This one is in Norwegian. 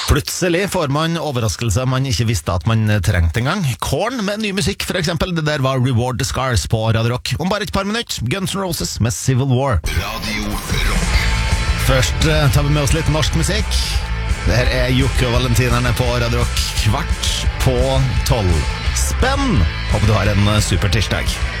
Plutselig får man overraskelser man ikke visste at man trengte engang. Korn med ny musikk, for eksempel. Det der var Reward the Scars på Radio Rock. Om bare et par minutter, Guns N' Roses med Civil War. Radio Rock. Først tar vi med oss litt norsk musikk. Det her er Jokke og Valentinerne på Radio Rock 11:15. Spenn! Håper du har en super tirsdag.